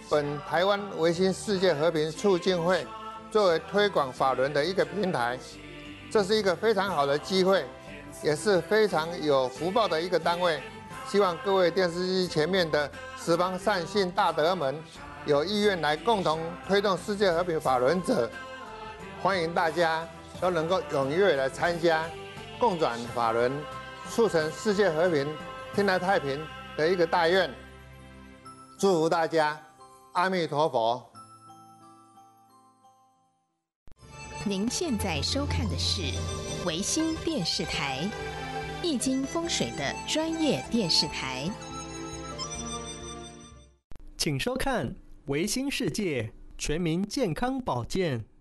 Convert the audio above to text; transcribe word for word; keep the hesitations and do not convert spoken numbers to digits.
本台湾维新世界和平促进会作为推广法轮的一个平台，这是一个非常好的机会，也是非常有福报的一个单位。希望各位电视机前面的十方善信大德们，有意愿来共同推动世界和平法轮者，欢迎大家都能够踊跃来参加，共转法轮，促成世界和平、天下太平的一个大愿。祝福大家，阿弥陀佛。 您现在收看的是维新电视台，易经风水的专业电视台。 请收看维新世界全民健康保健。